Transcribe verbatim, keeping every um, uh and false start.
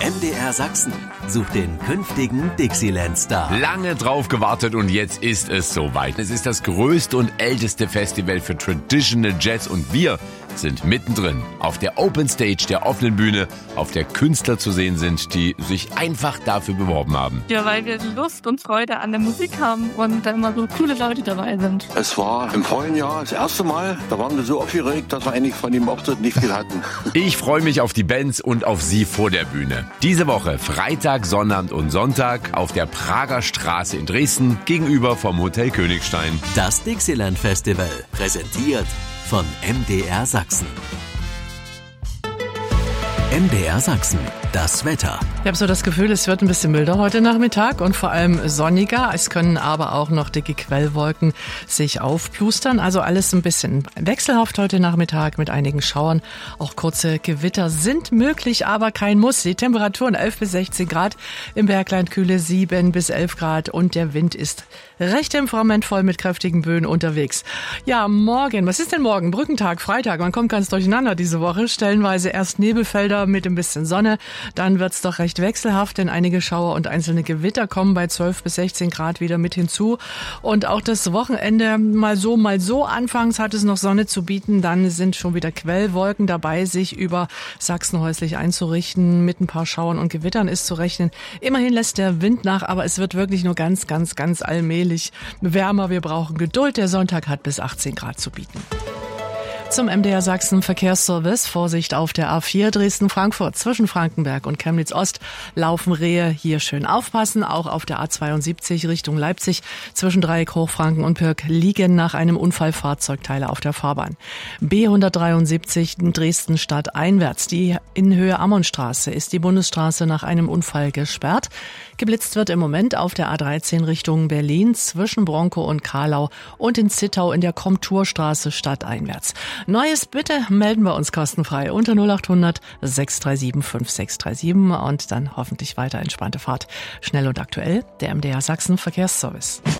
M D R Sachsen sucht den künftigen Dixieland-Star. Lange drauf gewartet und jetzt ist es soweit. Es ist das größte und älteste Festival für Traditional Jazz und wir sind mittendrin auf der Open Stage, der offenen Bühne, auf der Künstler zu sehen sind, die sich einfach dafür beworben haben. Ja, weil wir Lust und Freude an der Musik haben und da immer so coole Leute dabei sind. Es war im vorigen Jahr das erste Mal, da waren wir so aufgeregt, dass wir eigentlich von dem Auftritt nicht viel hatten. Ich freue mich auf die Bands und auf Sie vor der Bühne. Diese Woche Freitag, Sonnabend und Sonntag auf der Prager Straße in Dresden gegenüber vom Hotel Königstein. Das Dixieland Festival, präsentiert von M D R Sachsen. M D R Sachsen, das Wetter. Ich habe so das Gefühl, es wird ein bisschen milder heute Nachmittag und vor allem sonniger. Es können aber auch noch dicke Quellwolken sich aufplustern. Also alles ein bisschen wechselhaft heute Nachmittag mit einigen Schauern. Auch kurze Gewitter sind möglich, aber kein Muss. Die Temperaturen elf bis sechzehn Grad, im Bergland kühle sieben bis elf Grad und der Wind ist recht temperamentvoll mit kräftigen Böen unterwegs. Ja, morgen, was ist denn morgen? Brückentag, Freitag, man kommt ganz durcheinander diese Woche. Stellenweise erst Nebelfelder mit ein bisschen Sonne, dann wird's doch recht wechselhaft, denn einige Schauer und einzelne Gewitter kommen bei zwölf bis sechzehn Grad wieder mit hinzu. Und auch das Wochenende mal so, mal so. Anfangs hat es noch Sonne zu bieten, dann sind schon wieder Quellwolken dabei, sich über Sachsen häuslich einzurichten. Mit ein paar Schauern und Gewittern ist zu rechnen. Immerhin lässt der Wind nach, aber es wird wirklich nur ganz, ganz, ganz allmählich wärmer. Wir brauchen Geduld. Der Sonntag hat bis achtzehn Grad zu bieten. Zum M D R Sachsen Verkehrsservice. Vorsicht auf der A vier Dresden-Frankfurt. Zwischen Frankenberg und Chemnitz-Ost laufen Rehe. Hier schön aufpassen. Auch auf der A zweiundsiebzig Richtung Leipzig zwischen Dreieck, Hochfranken und Pirk liegen nach einem Unfall Fahrzeugteile auf der Fahrbahn. B hundertdreiundsiebzig Dresden Stadt einwärts. Die in Höhe Ammonstraße ist die Bundesstraße nach einem Unfall gesperrt. Geblitzt wird im Moment auf der A dreizehn Richtung Berlin zwischen Bronkow und Kahlau und in Zittau in der Komturstraße stadteinwärts. Neues bitte melden wir uns kostenfrei unter null acht hundert sechs drei sieben fünf sechs drei sieben und dann hoffentlich weiter entspannte Fahrt. Schnell und aktuell, der M D R Sachsen Verkehrsservice.